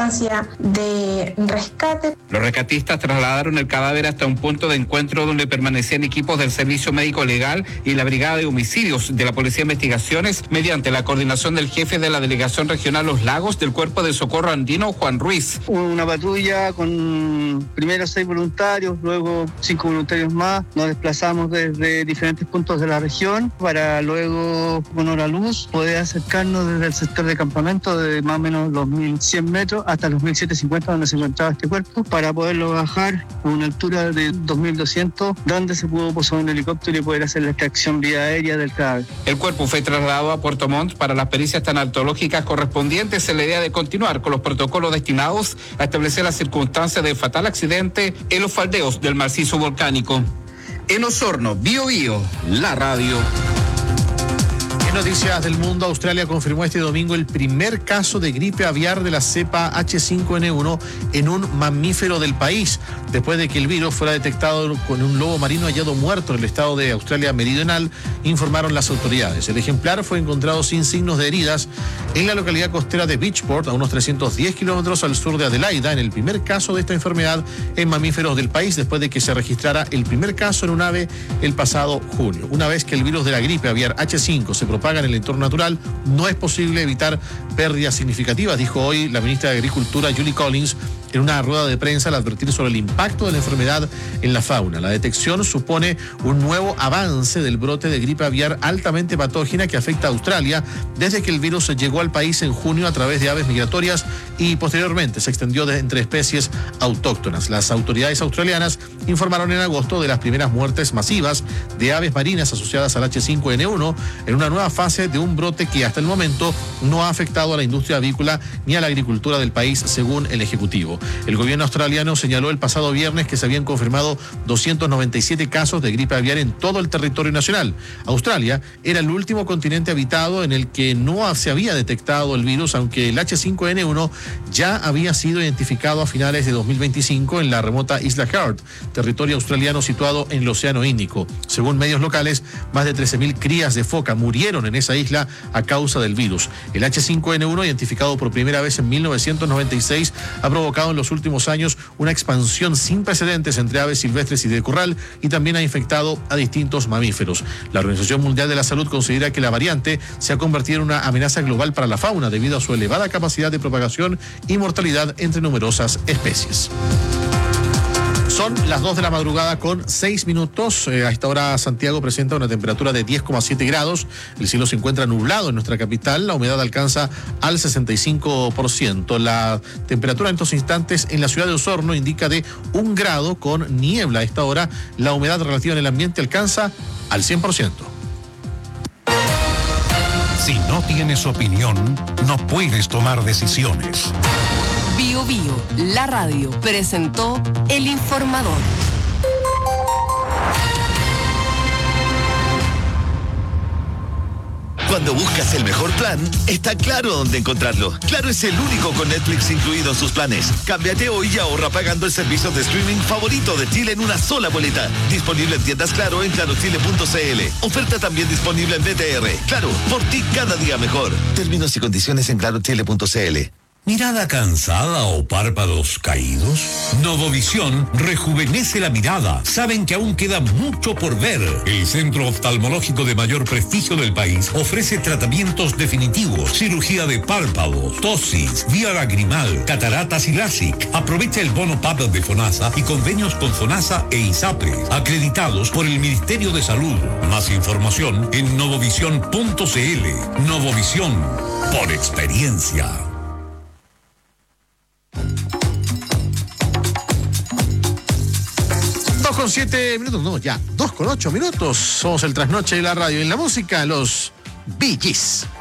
circunstancia de rescate. Los rescatistas trasladaron el cadáver hasta un punto de encuentro donde permanecían equipos del Servicio Médico Legal y la Brigada de Homicidios de la Policía de Investigaciones mediante la coordinación del jefe de la Delegación Regional Los Lagos del Cuerpo de Socorro Andino, Juan Ruiz. Una patrulla con primero 6 voluntarios, luego 5 voluntarios más. Nos desplazamos desde diferentes puntos de la región para luego, con hora luz, poder acercarnos desde el sector de campamento de más o menos los 1.100 metros hasta los 1.750 donde se encontraba este cuerpo, para poderlo bajar a una altura de 2.200, donde se pudo posar un helicóptero y poder hacer la extracción vía aérea del cadáver. El cuerpo fue trasladado a Puerto Montt para las pericias tanatológicas correspondientes en la idea de continuar con los protocolos destinados a establecer las circunstancias del fatal accidente en los faldeos del macizo volcánico. En Osorno, Bío Bío, la radio. Noticias del mundo. Australia confirmó este domingo el primer caso de gripe aviar de la cepa H5N1 en un mamífero del país, después de que el virus fuera detectado con un lobo marino hallado muerto en el estado de Australia Meridional, informaron las autoridades. El ejemplar fue encontrado sin signos de heridas en la localidad costera de Beachport, a unos 310 kilómetros al sur de Adelaida, en el primer caso de esta enfermedad en mamíferos del país, después de que se registrara el primer caso en un ave el pasado junio. Una vez que el virus de la gripe aviar H5 se propaga en el entorno natural, no es posible evitar pérdidas significativas, dijo hoy la ministra de Agricultura, Julie Collins, en una rueda de prensa al advertir sobre el impacto de la enfermedad en la fauna. La detección supone un nuevo avance del brote de gripe aviar altamente patógena que afecta a Australia desde que el virus llegó al país en junio a través de aves migratorias y posteriormente se extendió entre especies autóctonas. Las autoridades australianas informaron en agosto de las primeras muertes masivas de aves marinas asociadas al H5N1 en una nueva fase de un brote que hasta el momento no ha afectado a la industria avícola ni a la agricultura del país, según el Ejecutivo. El gobierno australiano señaló el pasado viernes que se habían confirmado 297 casos de gripe aviar en todo el territorio nacional. Australia era el último continente habitado en el que no se había detectado el virus, aunque el H5N1 ya había sido identificado a finales de 2025 en la remota isla Heard, territorio australiano situado en el Océano Índico. Según medios locales, más de 13.000 crías de foca murieron en esa isla a causa del virus. El H5N1, identificado por primera vez en 1996, ha provocado en los últimos años una expansión sin precedentes entre aves silvestres y de corral, y también ha infectado a distintos mamíferos. La Organización Mundial de la Salud considera que la variante se ha convertido en una amenaza global para la fauna debido a su elevada capacidad de propagación y mortalidad entre numerosas especies. Son las 2 de la madrugada con 6 minutos. A esta hora Santiago presenta una temperatura de 10,7 grados. El cielo se encuentra nublado en nuestra capital. La humedad alcanza al 65%. La temperatura en estos instantes en la ciudad de Osorno indica de 1 grado con niebla. A esta hora la humedad relativa en el ambiente alcanza al 100%. Si no tienes opinión, no puedes tomar decisiones. Bío Bío, la radio, presentó El Informador. Cuando buscas el mejor plan, está Claro dónde encontrarlo. Claro es el único con Netflix incluido en sus planes. Cámbiate hoy y ahorra pagando el servicio de streaming favorito de Chile en una sola boleta. Disponible en tiendas Claro en clarochile.cl. Oferta también disponible en BTR. Claro, por ti cada día mejor. Términos y condiciones en clarochile.cl. ¿Mirada cansada o párpados caídos? Novovisión rejuvenece la mirada. Saben que aún queda mucho por ver. El centro oftalmológico de mayor prestigio del país ofrece tratamientos definitivos, cirugía de párpados, tosis, vía lagrimal, cataratas y LASIK. Aprovecha el bono PAP de FONASA y convenios con FONASA e ISAPRE, acreditados por el Ministerio de Salud. Más información en novovisión.cl. Novovisión, por experiencia. 2,7 minutos, no, ya, 2,8 minutos. Somos el trasnoche de la radio. En la música, los Bee Gees.